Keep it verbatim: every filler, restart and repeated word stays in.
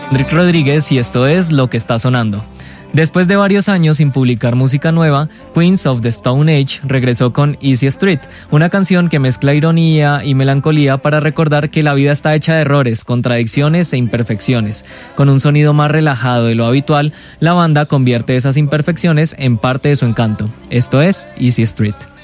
Enrique Rodríguez y esto es Lo que está sonando. Después de varios años sin publicar música nueva, Queens of the Stone Age regresó con Easy Street, una canción que mezcla ironía y melancolía para recordar que la vida está hecha de errores, contradicciones e imperfecciones. Con un sonido más relajado de lo habitual, la banda convierte esas imperfecciones en parte de su encanto. Esto es Easy Street.